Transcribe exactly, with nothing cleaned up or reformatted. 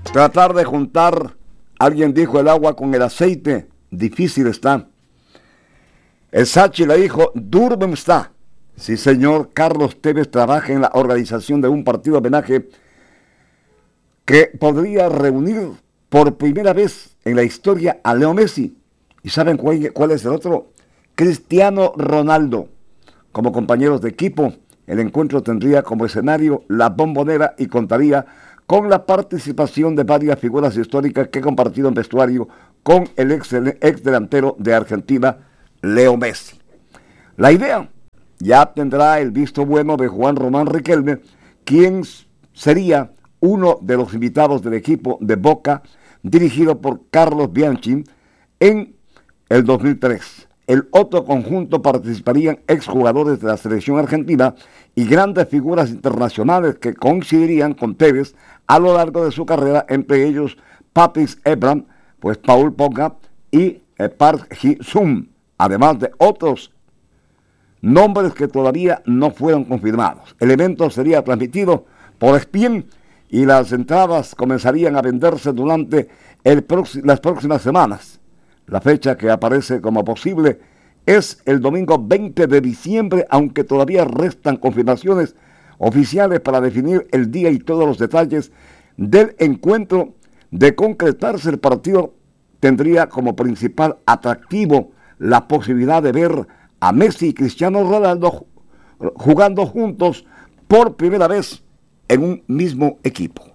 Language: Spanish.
Tratar de juntar, alguien dijo, el agua con el aceite, difícil está. El Sachi le dijo, Durban está. Sí, señor, Carlos Tevez trabaja en la organización de un partido de homenaje que podría reunir por primera vez en la historia a Leo Messi. ¿Y saben cuál, cuál es el otro? Cristiano Ronaldo. Como compañeros de equipo, el encuentro tendría como escenario la Bombonera y contaría con la participación de varias figuras históricas que compartieron vestuario con el ex, ex delantero de Argentina, Leo Messi. La idea ya tendrá el visto bueno de Juan Román Riquelme, quien sería uno de los invitados del equipo de Boca, dirigido por Carlos Bianchi, en el dos mil tres. El otro conjunto participarían exjugadores de la selección argentina y grandes figuras internacionales que coincidirían con Tevez a lo largo de su carrera, entre ellos Patrice Evra, pues Paul Pogba y eh, Park Ji-sung, además de otros nombres que todavía no fueron confirmados. El evento sería transmitido por E S P N y las entradas comenzarían a venderse durante el prox- las próximas semanas. La fecha que aparece como posible es el domingo veinte de diciembre, aunque todavía restan confirmaciones oficiales para definir el día y todos los detalles del encuentro. De concretarse el partido, tendría como principal atractivo la posibilidad de ver a Messi y Cristiano Ronaldo jugando juntos por primera vez en un mismo equipo.